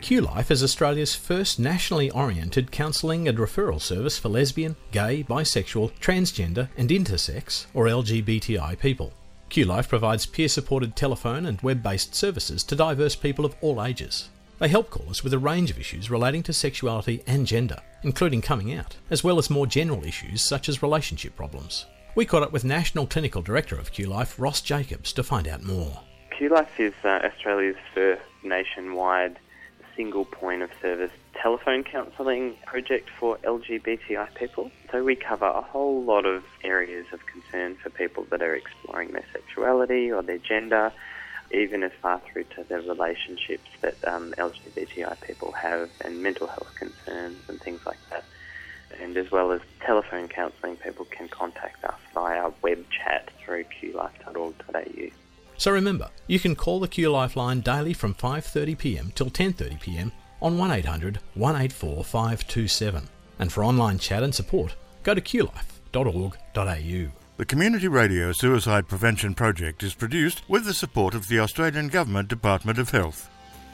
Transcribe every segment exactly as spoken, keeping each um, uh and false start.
Q-Life is Australia's first nationally oriented counselling and referral service for lesbian, gay, bisexual, transgender and intersex or L G B T I people. Q-Life provides peer-supported telephone and web-based services to diverse people of all ages. They help callers with a range of issues relating to sexuality and gender, including coming out, as well as more general issues such as relationship problems. We caught up with National Clinical Director of Q-Life, Ross Jacobs, to find out more. Q-Life is uh, Australia's first nationwide single point of service telephone counselling project for L G B T I people. So we cover a whole lot of areas of concern for people that are exploring their sexuality or their gender, even as far through to the relationships that um, L G B T I people have and mental health concerns and things like that. And as well as telephone counselling, people can contact us via web chat through q life dot org dot a u. So remember, you can call the Q-Life line daily from five thirty p m till ten thirty p m on one eight hundred, one eight four, five two seven. And for online chat and support, go to q life dot org dot a u. The Community Radio Suicide Prevention Project is produced with the support of the Australian Government Department of Health.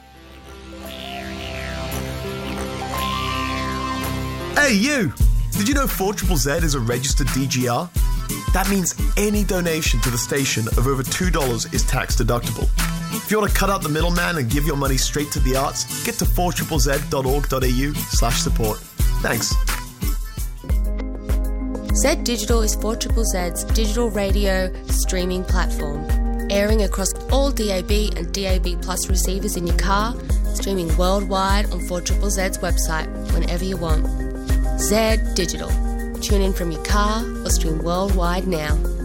Hey you! Did you know four Z Z Z is a registered D G R? That means any donation to the station of over two dollars is tax deductible. If you want to cut out the middleman and give your money straight to the arts, get to four Z Z Z dot org dot a u slash support. Thanks. Z Digital is four Z Z Z's digital radio streaming platform, airing across all D A B and D A B Plus receivers in your car, streaming worldwide on four Z Z Z's website whenever you want. Z Digital. Tune in from your car or stream worldwide now.